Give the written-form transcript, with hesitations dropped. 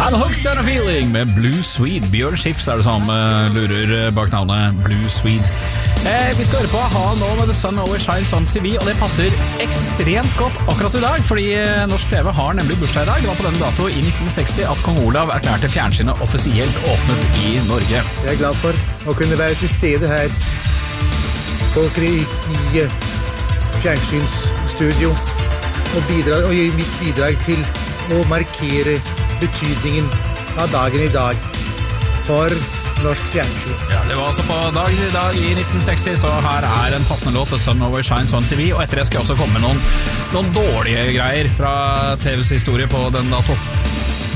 I'm hooked on a feeling med Blue Swede. Bjørn Skifs det som lurer bak navnet Blue Swede. Vi skal høre på AHA nå med The Sun Always Shines on TV, og det passer ekstremt godt akkurat i dag, fordi norsk TV har nemlig bursdag i dag. Det var på denne dato i 1960 at Kong Olav erklærte fjernsynet offisielt åpnet i Norge. Jeg glad for å kunne være til stede her på fjernsynsstudio og gi mitt bidrag til å markere betydningen av dagen i dag for norsk fjernsyn. Ja, det var altså på dagen i dag i 1960, så her en passende låt, The Sun Always Shines on TV, og etter det skal jeg også komme med noen dårlige greier fra TVs historie på den dato.